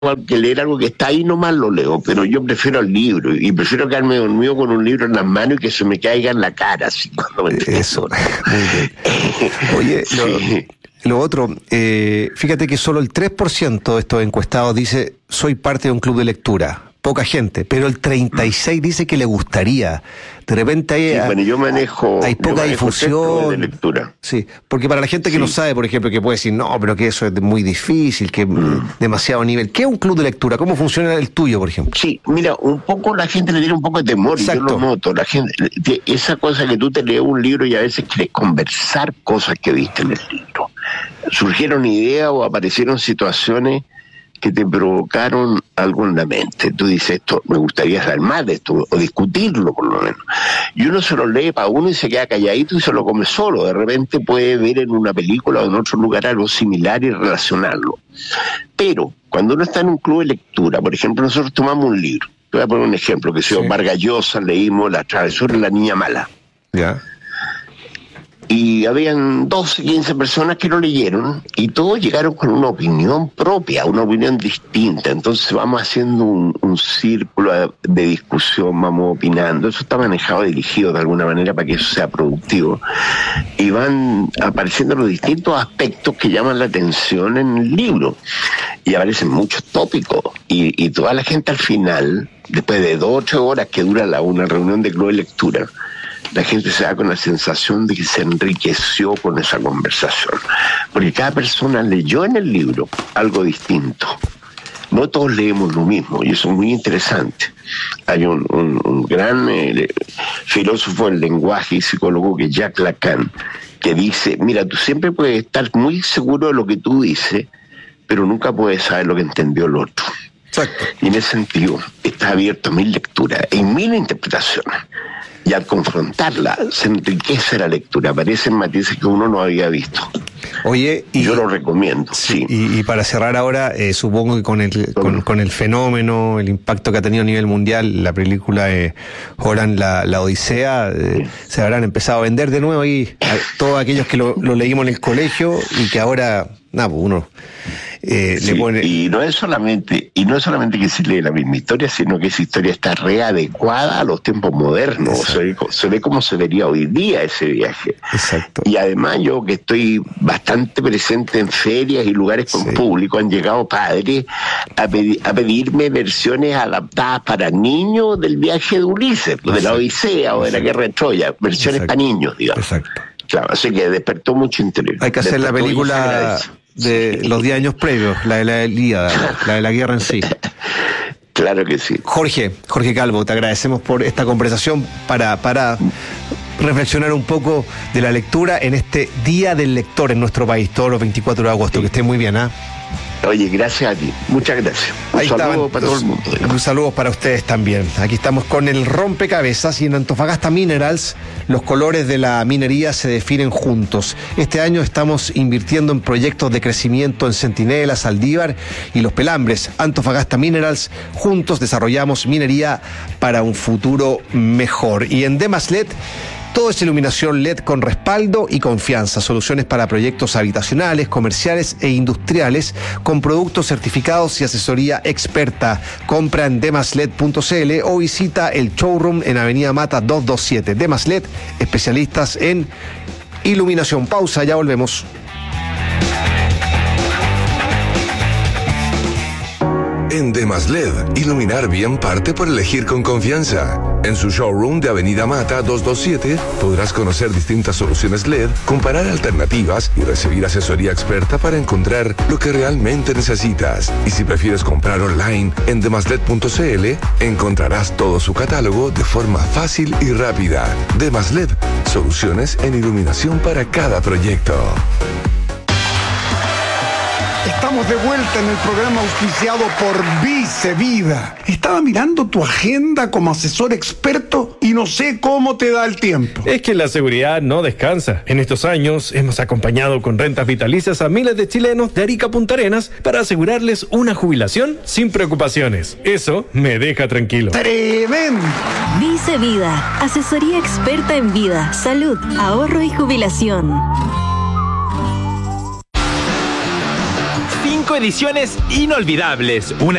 que leer algo que está ahí nomás lo leo, pero yo prefiero el libro y prefiero quedarme dormido con un libro en las manos y que se me caiga en la cara así cuando me eso. Muy bien. Oye, sí. lo otro, fíjate que solo el 3% de estos encuestados dice soy parte de un club de lectura. Poca gente, pero el 36% dice que le gustaría. De repente yo hay poca difusión de lectura. Sí, porque para la gente que no sabe, por ejemplo, que puede decir, no, pero que eso es muy difícil, que demasiado nivel. ¿Qué es un club de lectura? ¿Cómo funciona el tuyo, por ejemplo? Sí, mira, un poco la gente le tiene un poco de temor. Exacto. Y yo lo noto. La gente, esa cosa que tú te lees un libro y a veces quieres conversar cosas que viste en el libro. Surgieron ideas o aparecieron situaciones que te provocaron algo en la mente. Tú dices, esto, me gustaría saber más de esto, o discutirlo por lo menos. Y uno se lo lee para uno y se queda calladito y se lo come solo. De repente puede ver en una película o en otro lugar algo similar y relacionarlo. Pero cuando uno está en un club de lectura, por ejemplo, nosotros tomamos un libro. Te voy a poner un ejemplo, que sea Vargas Llosa, leímos La travesura de la niña mala. Ya. Y habían 12, 15 personas que lo leyeron y todos llegaron con una opinión propia, una opinión distinta. Entonces vamos haciendo un círculo de discusión, vamos opinando. Eso está manejado, dirigido de alguna manera para que eso sea productivo. Y van apareciendo los distintos aspectos que llaman la atención en el libro. Y aparecen muchos tópicos. Y toda la gente al final, después de 2 o 3 horas que dura una reunión de club de lectura, la gente se da con la sensación de que se enriqueció con esa conversación. Porque cada persona leyó en el libro algo distinto. No todos leemos lo mismo, y eso es muy interesante. Hay un gran filósofo del lenguaje y psicólogo que es Jacques Lacan, que dice, mira, tú siempre puedes estar muy seguro de lo que tú dices, pero nunca puedes saber lo que entendió el otro. Exacto. Y en ese sentido, está abierto a 1000 lecturas y 1000 interpretaciones. Y al confrontarla, se enriquece la lectura, aparecen matices que uno no había visto. Oye, y yo lo recomiendo, sí. Y para cerrar ahora, supongo que con el fenómeno, el impacto que ha tenido a nivel mundial, la película Horan, la Odisea, se habrán empezado a vender de nuevo ahí a todos aquellos que lo leímos en el colegio y que ahora, pues uno le pone... Y no es solamente que se lee la misma historia, sino que esa historia está readecuada a los tiempos modernos. Se ve como se vería hoy día ese viaje. Exacto. Y además yo que estoy bastante presente en ferias y lugares con público, han llegado padres a pedirme versiones adaptadas para niños del viaje de Ulises, de la Odisea o de la Guerra de Troya, versiones para niños, digamos. Exacto. Claro, así que despertó mucho interés. Hay que hacer la película de los 10 años previos, la de la Ilíada, la de la guerra en sí. Claro que sí. Jorge Calvo, te agradecemos por esta conversación para reflexionar un poco de la lectura en este Día del Lector en nuestro país, todos los 24 de agosto. Que esté muy bien, ¿ah? Oye, gracias a ti. Muchas gracias. Un saludo para todo el mundo. Un saludo para ustedes también. Aquí estamos con el rompecabezas y en Antofagasta Minerals los colores de la minería se definen juntos. Este año estamos invirtiendo en proyectos de crecimiento en Centinela, Saldívar y Los Pelambres. Antofagasta Minerals, juntos desarrollamos minería para un futuro mejor. Y en Demas LED, todo es iluminación LED con respaldo y confianza. Soluciones para proyectos habitacionales, comerciales e industriales con productos certificados y asesoría experta. Compra en demasled.cl o visita el showroom en Avenida Mata 227. Demas LED, especialistas en iluminación. Pausa, ya volvemos. En Demas LED, iluminar bien parte por elegir con confianza. En su showroom de Avenida Mata 227 podrás conocer distintas soluciones LED, comparar alternativas y recibir asesoría experta para encontrar lo que realmente necesitas. Y si prefieres comprar online en demasled.cl, encontrarás todo su catálogo de forma fácil y rápida. Demas LED, soluciones en iluminación para cada proyecto. Estamos de vuelta en el programa auspiciado por Vice Vida. Estaba mirando tu agenda como asesor experto y no sé cómo te da el tiempo. Es que la seguridad no descansa. En estos años hemos acompañado con rentas vitalicias a miles de chilenos de Arica a Punta Arenas para asegurarles una jubilación sin preocupaciones. Eso me deja tranquilo. ¡Tremendo! Vice Vida, asesoría experta en vida, salud, ahorro y jubilación. ediciones inolvidables. Una